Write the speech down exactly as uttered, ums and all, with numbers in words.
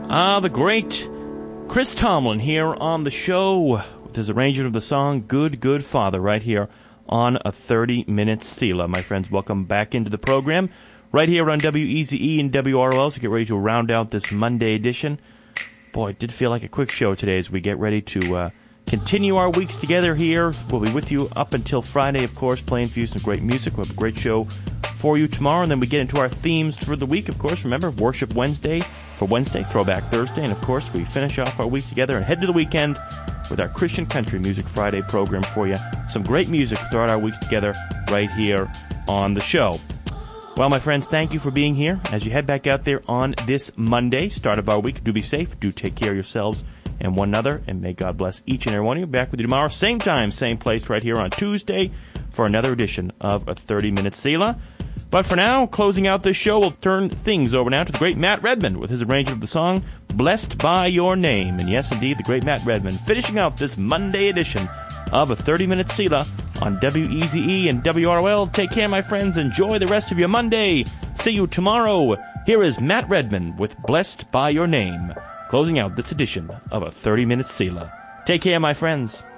Ah, the great Chris Tomlin here on the show with his arrangement of the song Good, Good Father right here on a thirty-minute Selah. My friends, welcome back into the program right here on W E Z E and W R L L. So get ready to round out this Monday edition. Boy, it did feel like a quick show today as we get ready to uh, continue our weeks together here. We'll be with you up until Friday, of course, playing for you some great music. We'll have a great show for you tomorrow, and then we get into our themes for the week, of course. Remember, Worship Wednesday for Wednesday, Throwback Thursday, and of course, we finish off our week together and head to the weekend with our Christian Country Music Friday program for you. Some great music to start our weeks together right here on the show. Well, my friends, thank you for being here. As you head back out there on this Monday, start of our week, do be safe, do take care of yourselves and one another, and may God bless each and every one of you. Back with you tomorrow, same time, same place, right here on Tuesday for another edition of a thirty-minute Selah. But for now, closing out this show, we'll turn things over now to the great Matt Redman with his arrangement of the song, Blessed by Your Name. And yes, indeed, the great Matt Redman finishing out this Monday edition of a thirty-minute Selah on W E Z E and W R L L. Take care, my friends. Enjoy the rest of your Monday. See you tomorrow. Here is Matt Redman with Blessed by Your Name, closing out this edition of a thirty-minute Selah. Take care, my friends.